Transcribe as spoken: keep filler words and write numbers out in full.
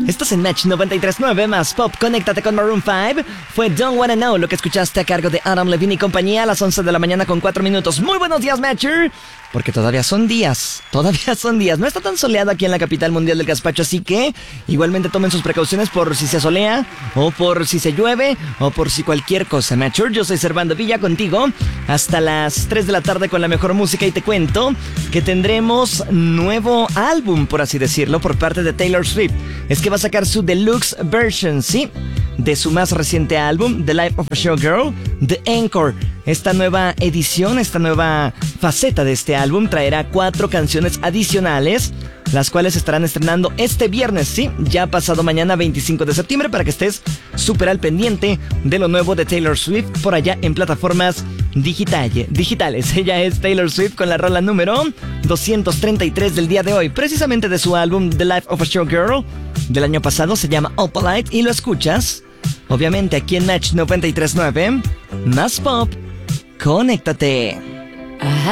Estás en Match noventa y tres punto nueve más Pop. Conéctate con Maroon cinco. Fue Don't Wanna Know lo que escuchaste a cargo de Adam Levine y compañía a las once de la mañana con cuatro minutos. Muy buenos días, Matcher. Porque todavía son días, todavía son días. No está tan soleado aquí en la capital mundial del gazpacho, así que igualmente tomen sus precauciones por si se solea, o por si se llueve, o por si cualquier cosa, Matcher. Yo soy Servando Villa contigo hasta las tres de la tarde con la mejor música y te cuento que tendremos nuevo álbum, por así decirlo, por parte de Taylor Swift. Es que va a sacar su deluxe version, ¿sí? De su más reciente álbum, The Life of a Showgirl, The Encore. Esta nueva edición, esta nueva faceta de este álbum traerá cuatro canciones adicionales, las cuales estarán estrenando este viernes, sí, ya pasado mañana veinticinco de septiembre, para que estés súper al pendiente de lo nuevo de Taylor Swift por allá en plataformas digitales. digitales. Ella es Taylor Swift con la rola número doscientos treinta y tres del día de hoy, precisamente de su álbum The Life of a Showgirl del año pasado. Se llama Opalite y lo escuchas obviamente aquí en Match noventa y tres punto nueve más Pop. Conéctate. Ajá.